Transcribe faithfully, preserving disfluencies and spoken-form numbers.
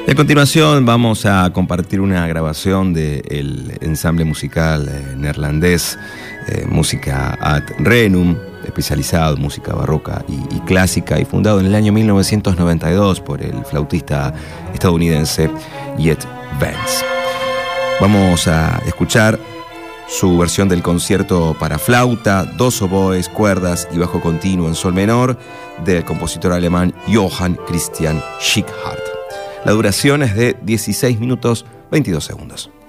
Y a continuación vamos a compartir una grabación del ensamble musical eh, neerlandés, eh, Música ad Renum, especializado en música barroca y, y clásica, y fundado en el año mil novecientos noventa y dos por el flautista estadounidense Jet Vance. Vamos a escuchar su versión del concierto para flauta, dos oboes, cuerdas y bajo continuo en sol menor del compositor alemán Johann Christian Schickhardt. La duración es de dieciséis minutos veintidós segundos.